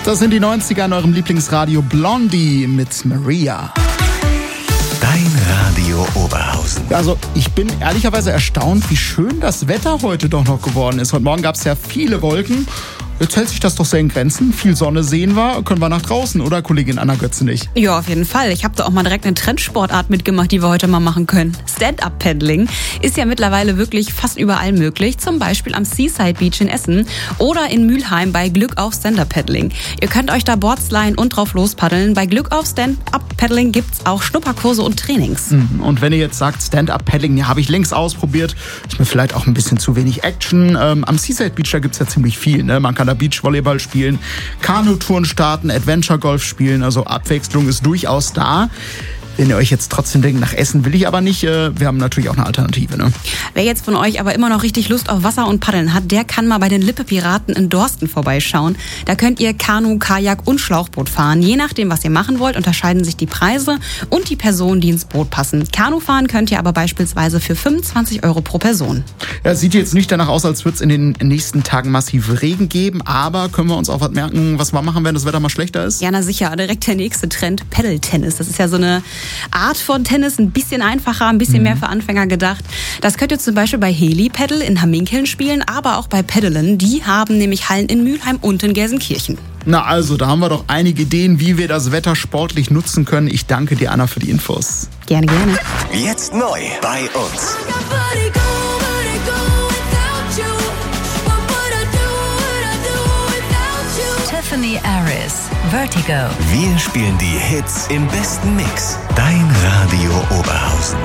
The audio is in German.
Das sind die 90er in eurem Lieblingsradio Blondie mit Maria. Dein Radio Oberhausen. Also ich bin ehrlicherweise erstaunt, wie schön das Wetter heute doch noch geworden ist. Heute Morgen gab es ja viele Wolken. Jetzt hält sich das doch sehr in Grenzen. Viel Sonne sehen wir, können wir nach draußen, oder Kollegin Anna Götze nicht? Ja, auf jeden Fall. Ich habe da auch mal direkt eine Trendsportart mitgemacht, die wir heute mal machen können. Stand-Up-Paddling ist ja mittlerweile wirklich fast überall möglich. Zum Beispiel am Seaside Beach in Essen oder in Mülheim bei Glück auf Stand-Up-Paddling. Ihr könnt euch da Boards leihen und drauf lospaddeln. Bei Glück auf Stand-Up-Paddling gibt's auch Schnupperkurse und Trainings. Und wenn ihr jetzt sagt, Stand-Up-Paddling, ja, habe ich längst ausprobiert, ist mir vielleicht auch ein bisschen zu wenig Action. Am Seaside Beach, da gibt's ja ziemlich viel, ne? Man kann da Beachvolleyball spielen, Kanutouren starten, Adventure Golf spielen, also Abwechslung ist durchaus da. Wenn ihr euch jetzt trotzdem denkt, nach Essen will ich aber nicht, wir haben natürlich auch eine Alternative. Ne? Wer jetzt von euch aber immer noch richtig Lust auf Wasser und Paddeln hat, der kann mal bei den Lippe-Piraten in Dorsten vorbeischauen. Da könnt ihr Kanu, Kajak und Schlauchboot fahren. Je nachdem, was ihr machen wollt, unterscheiden sich die Preise und die Personen, die ins Boot passen. Kanu fahren könnt ihr aber beispielsweise für 25 € pro Person. Ja, sieht jetzt nicht danach aus, als würde es in den nächsten Tagen massiv Regen geben, aber können wir uns auch was merken, was wir machen, wenn das Wetter mal schlechter ist? Ja, na sicher, direkt der nächste Trend, Paddle-Tennis. Das ist ja so eine Art von Tennis, ein bisschen einfacher, ein bisschen mehr für Anfänger gedacht. Das könnt ihr zum Beispiel bei Heli Paddle in Hamminkeln spielen, aber auch bei Paddlen. Die haben nämlich Hallen in Mülheim und in Gelsenkirchen. Na also, da haben wir doch einige Ideen, wie wir das Wetter sportlich nutzen können. Ich danke dir, Anna, für die Infos. Gerne, gerne. Jetzt neu bei uns. Tiffany Aris, Vertigo. Wir spielen die Hits im besten Mix. Dein Radio Oberhausen.